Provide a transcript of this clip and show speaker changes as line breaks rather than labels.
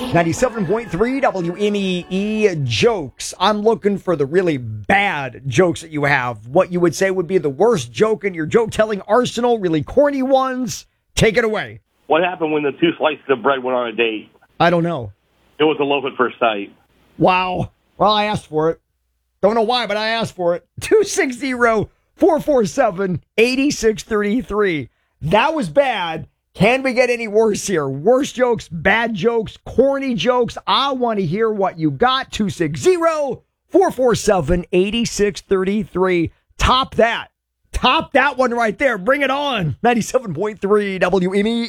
97.3 WMEE jokes. I'm looking for the really bad jokes that you have. What you would say would be the worst joke in your joke-telling arsenal, really corny ones. Take it away.
What happened when the two slices of bread went on a date?
I don't know.
It was a loaf at first sight.
Wow. Well, I asked for it. Don't know why, but I asked for it. 260-447-8633. That was bad. Can we get any worse here? Worse jokes, bad jokes, corny jokes. I want to hear what you got. 260-447-8633. Top that. Top that one right there. Bring it on. 97.3 WME.